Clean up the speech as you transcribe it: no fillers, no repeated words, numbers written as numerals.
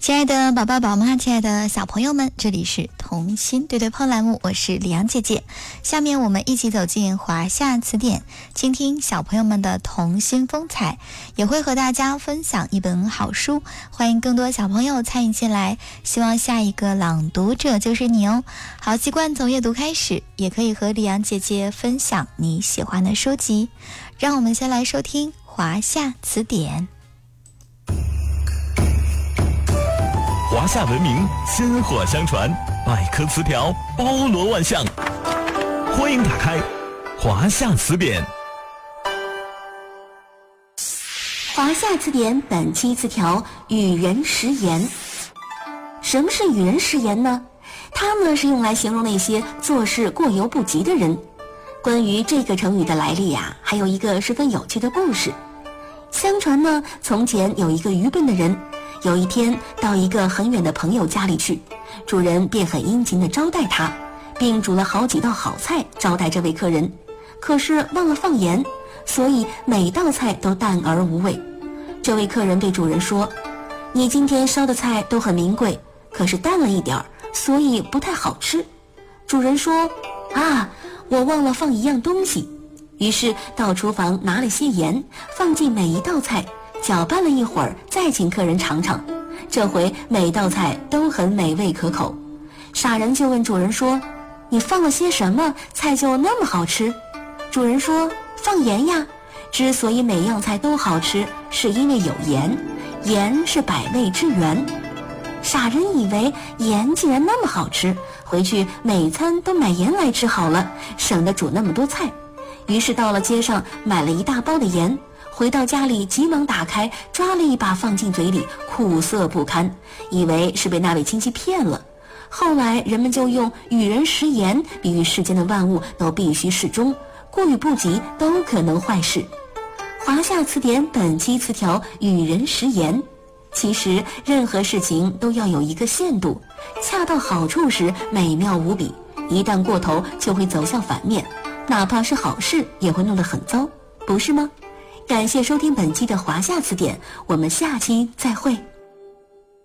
亲爱的宝宝宝妈，亲爱的小朋友们，这里是童心对对碰栏目，我是李阳姐姐。下面我们一起走进华夏词典，倾听小朋友们的童心风采，也会和大家分享一本好书，欢迎更多小朋友参与进来，希望下一个朗读者就是你哦。好习惯从阅读开始，也可以和李阳姐姐分享你喜欢的书籍。让我们先来收听华夏词典。 华夏文明薪火相传，百科词条包罗万象。欢迎打开华夏词典。 华夏词典本期词条：与人食言。什么是与人食言呢？它呢是用来形容那些做事过犹不及的人。关于这个成语的来历呀，还有一个十分有趣的故事。相传呢，从前有一个愚笨的人，有一天到一个很远的朋友家里去，主人便很殷勤地招待他，并煮了好几道好菜招待这位客人。可是忘了放盐，所以每道菜都淡而无味。这位客人对主人说：“你今天烧的菜都很名贵，可是淡了一点儿，所以不太好吃。”主人说：“啊，我忘了放一样东西。”于是到厨房拿了些盐，放进每一道菜，搅拌了一会儿，再请客人尝尝。这回每道菜都很美味可口。傻人就问主人说：“你放了些什么，菜就那么好吃？”主人说：“放盐呀。之所以每样菜都好吃，是因为有盐，盐是百味之源。”傻人以为盐竟然那么好吃，回去每餐都买盐来吃好了，省得煮那么多菜。于是到了街上买了一大包的盐，回到家里急忙打开，抓了一把放进嘴里，苦涩不堪，以为是被那位亲戚骗了。后来人们就用与人食言比喻世间的万物都必须适中，过与不及都可能坏事。华夏词典本期词条：与人食言。其实任何事情都要有一个限度，恰到好处时美妙无比，一旦过头就会走向反面，哪怕是好事也会弄得很糟，不是吗？感谢收听本期的华夏词典，我们下期再会。